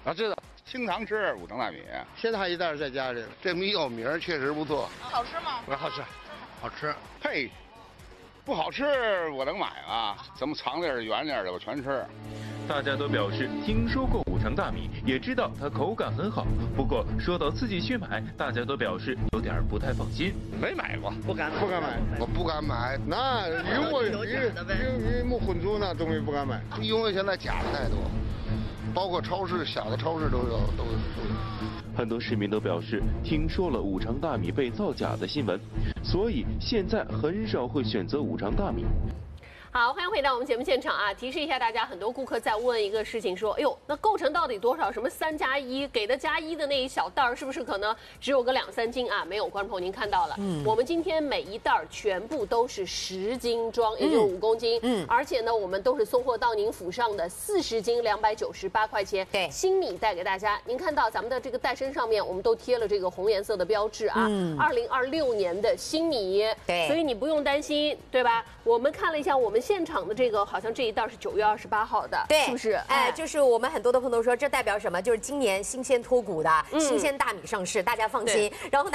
啊，知道，经常吃五常大米， 现在还一袋在家里。 这米有名，确实不错。 好吃吗？ 好吃，好吃。 嘿，不好吃我能买吗？怎么长点儿圆点儿的我全吃。 大家都表示听说过五常大米，也知道它口感很好。不过说到自己去买，大家都表示有点不太放心。 没买过， 不敢买。 我不敢买， 那如果有没混珠那东西不敢买， 因为现在假的太多，包括超市小的超市都有。 很多市民都表示听说了五常大米被造假的新闻，所以现在很少会选择五常大米。 好，欢迎回到我们节目现场啊！提示一下大家，很多顾客在问一个事情，说：“哎呦，那构成到底多少？什么3+1给的+1的那一小袋儿，是不是可能只有个2、3斤啊？”没有，观众朋友您看到了，我们今天每一袋儿全部都是10斤装，也就是5公斤，而且呢，我们都是送货到您府上的，40斤298块钱， 对， 新米带给大家。您看到咱们的这个袋身上面，我们都贴了这个红颜色的标志啊，2026年的新米， 对， 所以你不用担心，对吧？我们看了一下我们现场的这个，好像这一袋是9月28号的， 对， 是不是？ 哎，就是我们很多的朋友说，这代表什么？就是今年新鲜脱谷的新鲜大米上市，大家放心。然后。